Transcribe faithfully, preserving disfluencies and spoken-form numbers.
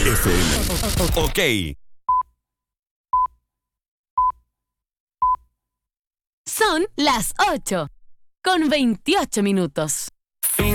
F M. Ok. Son las ocho, con veintiocho minutos.